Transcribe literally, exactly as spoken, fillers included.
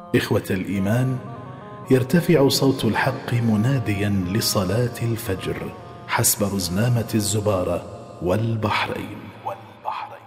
إخوة الإيمان، يرتفع صوت الحق مناديا لصلاة الفجر حسب رزنامة الزبارة والبحرين.